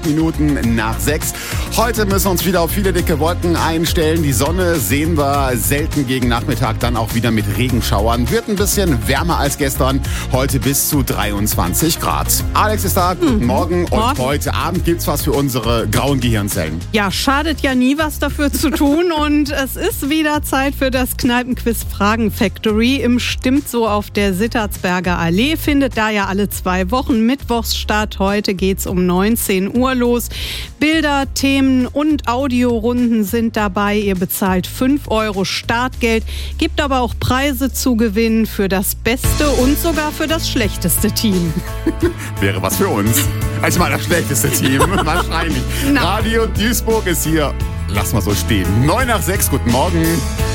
Minuten nach 6. Heute müssen wir uns wieder auf viele dicke Wolken einstellen. Die Sonne sehen wir selten gegen Nachmittag, dann auch wieder mit Regenschauern. Wird ein bisschen wärmer als gestern. Heute bis zu 23 Grad. Alex ist da, guten Morgen. Und heute Abend gibt's was für unsere grauen Gehirnzellen. Ja, schadet ja nie, was dafür zu tun. Und es ist wieder Zeit für das Kneipenquiz Fragen Factory im Stimmt so auf der Sittertsberger Allee. Findet da ja alle 2 Wochen Mittwochs statt. Heute geht's um 19 Uhr los. Bilder, Themen und Audiorunden sind dabei. Ihr bezahlt 5 € Startgeld, gibt aber auch Preise zu gewinnen für das beste und sogar für das schlechteste Team. Wäre was für uns. Also mal das schlechteste Team, wahrscheinlich. Radio Duisburg ist hier. Lass mal so stehen. 9 nach 6, guten Morgen.